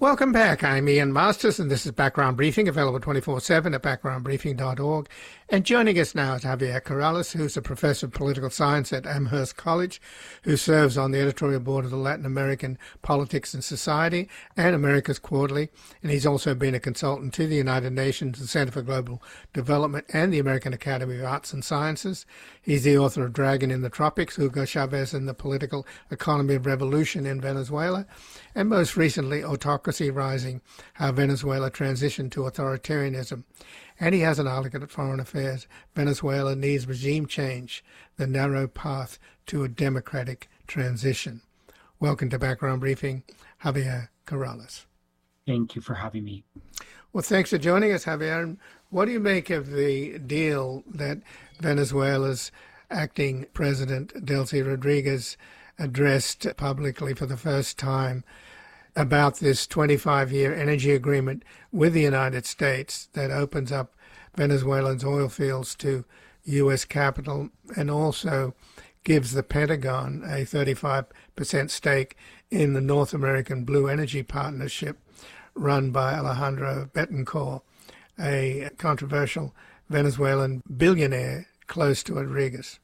Welcome back. I'm Ian Masters, and this is Background Briefing, available 24/7 at backgroundbriefing.org. And joining us now is Javier Corrales, who's a professor of political science at Amherst College, who serves on the editorial board of the Latin American Politics and Society and America's Quarterly. And he's also been a consultant to the United Nations, the Center for Global Development, and the American Academy of Arts and Sciences. He's the author of Dragon in the Tropics, Hugo Chavez and the Political Economy of Revolution in Venezuela, and most recently, Autocracy Rising, How Venezuela Transitioned to Authoritarianism. And he has an article at Foreign Affairs, Venezuela Needs Regime Change, The Narrow Path to a Democratic Transition. Welcome to Background Briefing, Javier Corrales. Thank you for having me. Well, thanks for joining us, Javier. What do you make of the deal that Venezuela's acting president, Delcy Rodriguez, addressed publicly for the first time about this 25-year energy agreement with the United States that opens up Venezuela's oil fields to U.S. capital and also gives the Pentagon a 35% stake in the North American Blue Energy Partnership run by Alejandro Betancourt, a controversial Venezuelan billionaire close to Rodriguez?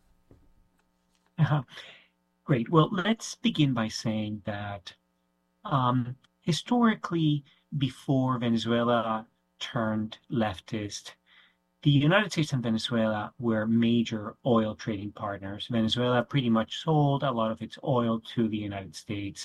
Great. Well, let's begin by saying that historically, before Venezuela turned leftist, the United States and Venezuela were major oil trading partners. Venezuela pretty much sold a lot of its oil to the United States.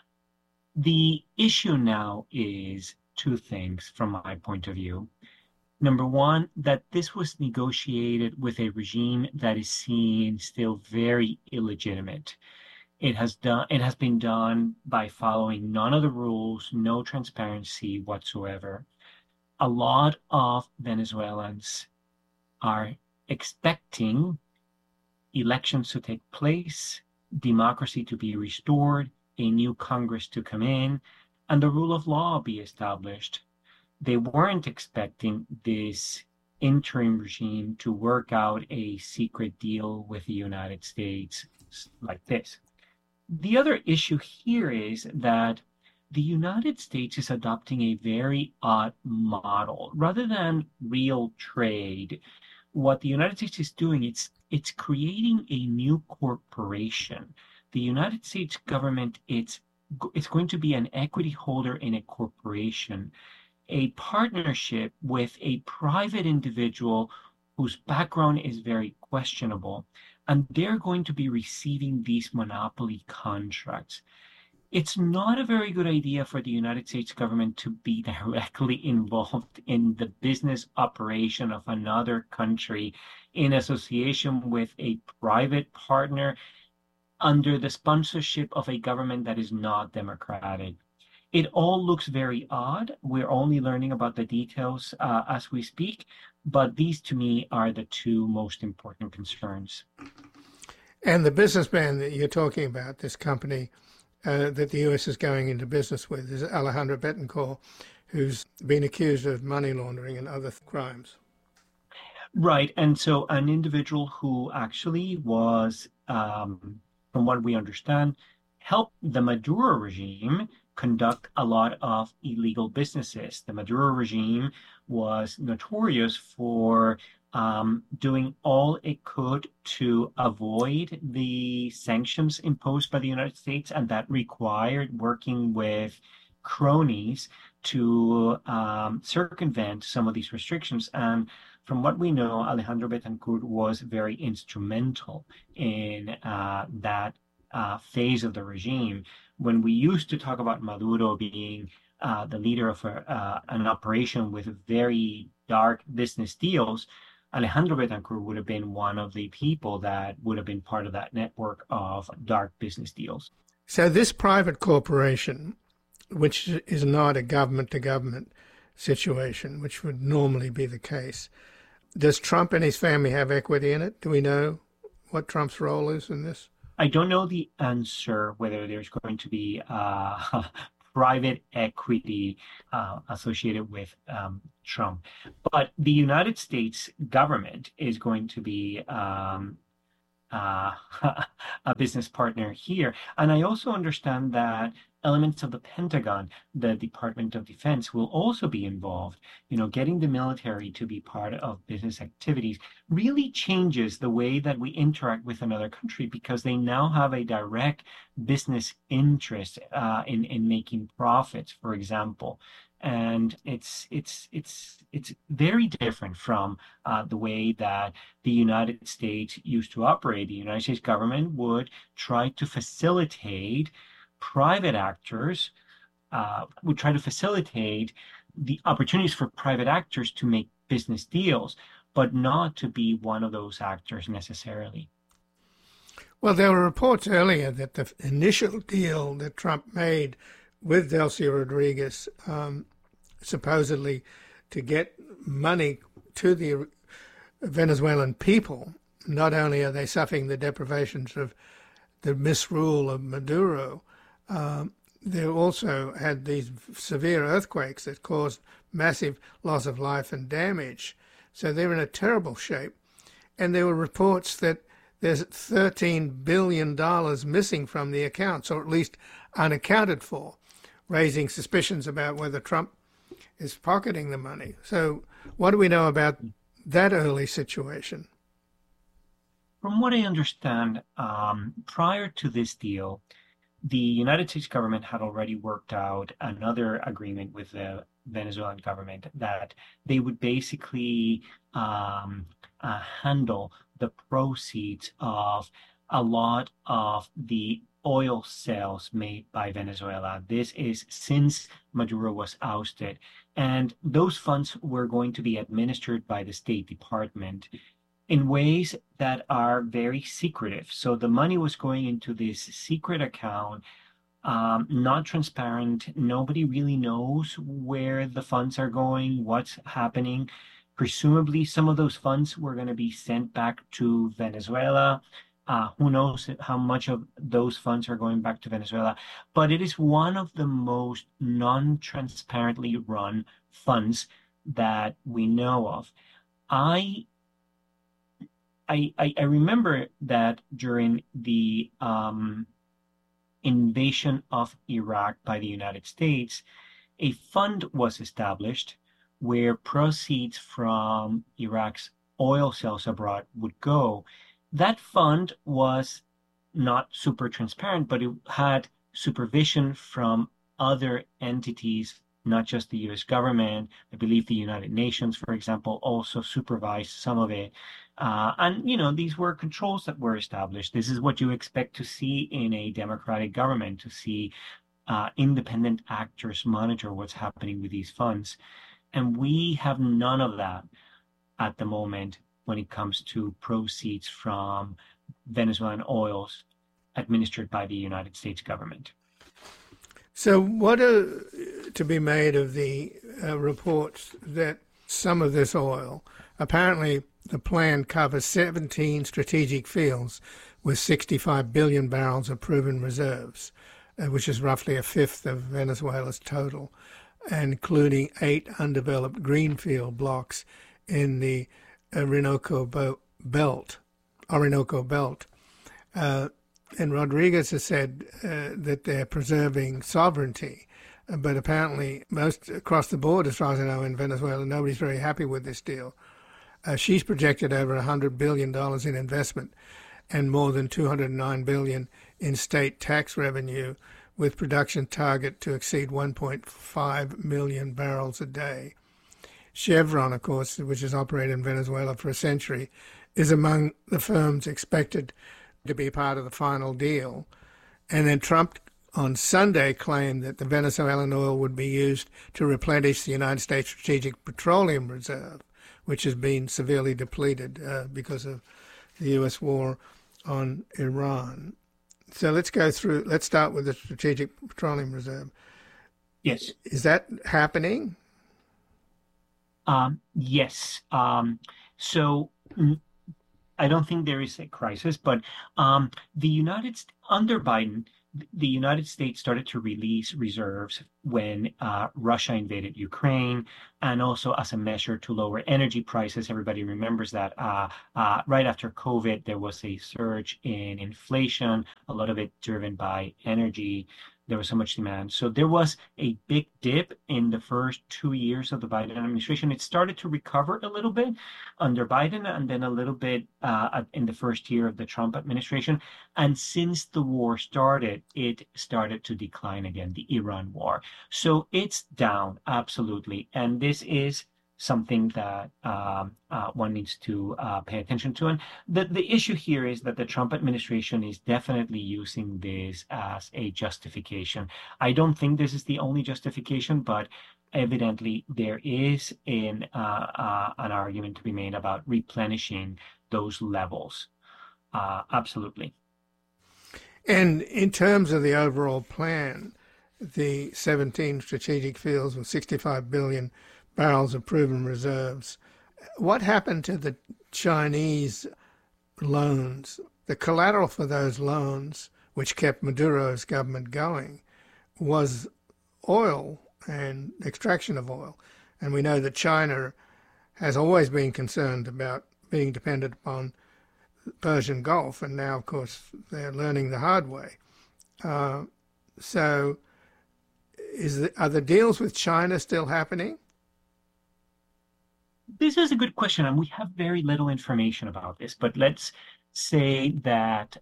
The issue now is two things from my point of view. Number one, that this was negotiated with a regime that is seen still very illegitimate. It has been done by following none of the rules, no transparency whatsoever. A lot of Venezuelans are expecting elections to take place, democracy to be restored, a new Congress to come in, and the rule of law be established. They weren't expecting this interim regime to work out a secret deal with the United States like this. The other issue here is that the United States is adopting a very odd model. Rather than real trade, what the United States is doing, it's creating a new corporation. The United States government, it's going to be an equity holder in a corporation, a partnership with a private individual whose background is very questionable, and they're going to be receiving these monopoly contracts. It's not a very good idea for the United States government to be directly involved in the business operation of another country in association with a private partner under the sponsorship of a government that is not democratic. It all looks very odd. We're only learning about the details as we speak, but these to me are the two most important concerns. And the businessman that you're talking about, this company that the U.S. is going into business with, is Alejandro Betancourt, who's been accused of money laundering and other crimes. Right. And so an individual who actually was, from what we understand, helped the Maduro regime conduct a lot of illegal businesses. The Maduro regime was notorious for doing all it could to avoid the sanctions imposed by the United States, and that required working with cronies to circumvent some of these restrictions. And from what we know, Alejandro Betancourt was very instrumental in that phase of the regime. When we used to talk about Maduro being the leader of an operation with very dark business deals, Alejandro Betancourt would have been one of the people that would have been part of that network of dark business deals. So this private corporation, which is not a government-to-government situation, which would normally be the case, does Trump and his family have equity in it? Do we know what Trump's role is in this? I don't know the answer whether there's going to be private equity associated with Trump, but the United States government is going to be a business partner here. And I also understand that elements of the Pentagon, the Department of Defense will also be involved. Getting the military to be part of business activities really changes the way that we interact with another country because they now have a direct business interest in making profits, for example. And it's very different from the way that the United States used to operate. The United States government would try to facilitate private actors, would try to facilitate the opportunities for private actors to make business deals, but not to be one of those actors necessarily. Well, there were reports earlier that the initial deal that Trump made with Delcy Rodriguez, supposedly to get money to the Venezuelan people, not only are they suffering the deprivations of the misrule of Maduro, they also had these severe earthquakes that caused massive loss of life and damage. So they're in a terrible shape. And there were reports that there's $13 billion missing from the accounts, or at least unaccounted for, raising suspicions about whether Trump is pocketing the money. So what do we know about that early situation? From what I understand, prior to this deal, the United States government had already worked out another agreement with the Venezuelan government that they would basically handle the proceeds of a lot of the oil sales made by Venezuela. This is since Maduro was ousted. And those funds were going to be administered by the State Department in ways that are very secretive. So the money was going into this secret account, not transparent. Nobody really knows where the funds are going, what's happening. Presumably, some of those funds were going to be sent back to Venezuela. Who knows how much of those funds are going back to Venezuela? But it is one of the most non-transparently run funds that we know of. I remember that during the invasion of Iraq by the United States, a fund was established where proceeds from Iraq's oil sales abroad would go. That fund was not super transparent, but it had supervision from other entities, not just the US government. I believe the United Nations, for example, also supervised some of it. And these were controls that were established. This is what you expect to see in a democratic government, to see independent actors monitor what's happening with these funds. And we have none of that at the moment when it comes to proceeds from Venezuelan oils administered by the United States government. So what are to be made of the reports that some of this oil, apparently the plan covers 17 strategic fields with 65 billion barrels of proven reserves, which is roughly a fifth of Venezuela's total, including 8 undeveloped greenfield blocks in the Orinoco Belt. And Rodriguez has said that they're preserving sovereignty. But apparently, most across the board, as far as I know, in Venezuela, nobody's very happy with this deal. She's projected over $100 billion in investment and more than $209 billion in state tax revenue, with production target to exceed 1.5 million barrels a day. Chevron, of course, which has operated in Venezuela for a century, is among the firms expected to be part of the final deal. And then Trump on Sunday claimed that the Venezuelan oil would be used to replenish the United States Strategic Petroleum Reserve, which has been severely depleted because of the U.S. war on Iran. So let's start with the Strategic Petroleum Reserve. Yes. Is that happening? Yes. So I don't think there is a crisis, but under Biden, the United States started to release reserves when Russia invaded Ukraine, and also as a measure to lower energy prices. Everybody remembers that right after COVID, there was a surge in inflation, a lot of it driven by energy there was so much demand. So there was a big dip in the first 2 years of the Biden administration. It started to recover a little bit under Biden and then a little bit in the first year of the Trump administration. And since the war started, it started to decline again, the Iran war. So it's down, absolutely. And this is something that one needs to pay attention to. And the issue here is that the Trump administration is definitely using this as a justification. I don't think this is the only justification, but evidently there is an argument to be made about replenishing those levels. Absolutely. And in terms of the overall plan, the 17 strategic fields with 65 billion barrels of proven reserves. What happened to the Chinese loans? The collateral for those loans, which kept Maduro's government going, was oil and extraction of oil. And we know that China has always been concerned about being dependent upon the Persian Gulf, and now, of course, they're learning the hard way. So are the deals with China still happening? This is a good question, and we have very little information about this. But let's say that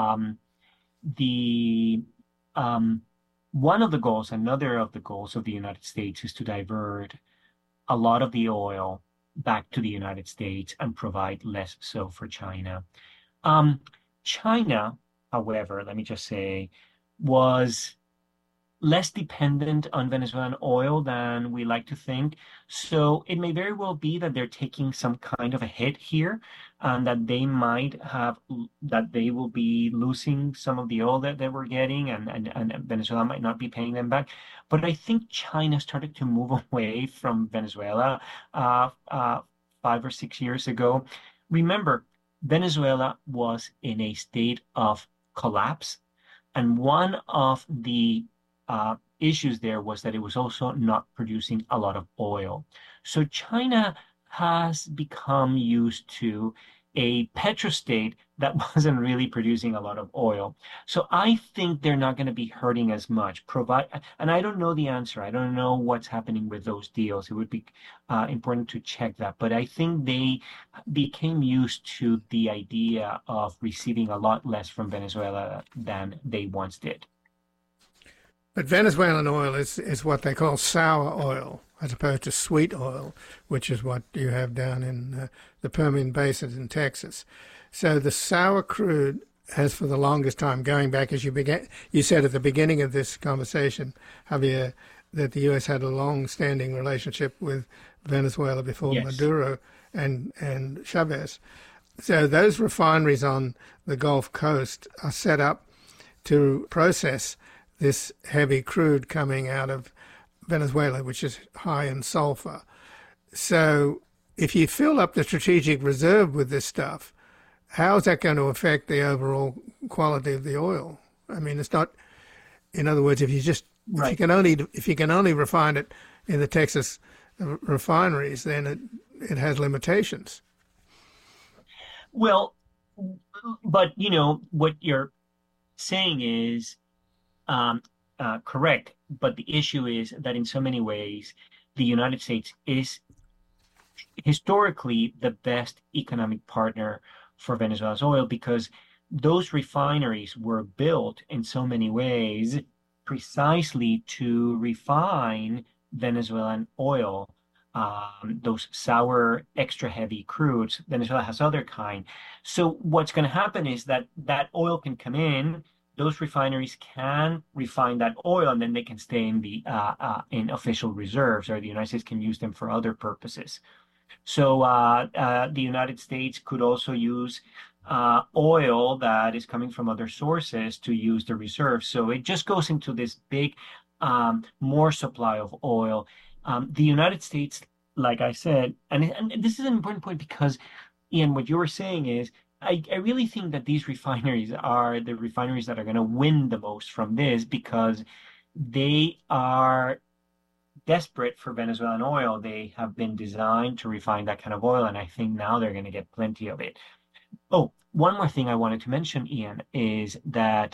another of the goals of the United States is to divert a lot of the oil back to the United States and provide less so for China. China, however, let me just say, was less dependent on Venezuelan oil than we like to think. So it may very well be that they're taking some kind of a hit here, and that they will be losing some of the oil that they were getting, and Venezuela might not be paying them back. But I think China started to move away from Venezuela 5 or 6 years ago. Remember, Venezuela was in a state of collapse, and one of the issues there was that it was also not producing a lot of oil. So China has become used to a petrostate that wasn't really producing a lot of oil. So I think they're not going to be hurting as much. And I don't know the answer. I don't know what's happening with those deals. It would be important to check that. But I think they became used to the idea of receiving a lot less from Venezuela than they once did. But Venezuelan oil is what they call sour oil, as opposed to sweet oil, which is what you have down in the Permian Basin in Texas. So the sour crude has, for the longest time, going back, as you said at the beginning of this conversation, Javier, that the U.S. had a long-standing relationship with Venezuela before Yes. Maduro and Chavez. So those refineries on the Gulf Coast are set up to process this heavy crude coming out of Venezuela, which is high in sulfur. So if you fill up the strategic reserve with this stuff, how is that going to affect the overall quality of the oil? I mean, it's not, in other words, if you can only refine it in the Texas refineries, then it has limitations. Well, but what you're saying is correct, but the issue is that in so many ways, the United States is historically the best economic partner for Venezuela's oil, because those refineries were built in so many ways precisely to refine Venezuelan oil, those sour, extra heavy crudes. Venezuela has other kind. So what's going to happen is that oil can come in. Those refineries can refine that oil, and then they can stay in in official reserves, or the United States can use them for other purposes. So the United States could also use oil that is coming from other sources to use the reserves. So it just goes into this big, more supply of oil. The United States, like I said, and this is an important point because, Ian, what you were saying is, I really think that these refineries are the refineries that are going to win the most from this, because they are desperate for Venezuelan oil. They have been designed to refine that kind of oil, and I think now they're going to get plenty of it. Oh, one more thing I wanted to mention, Ian, is that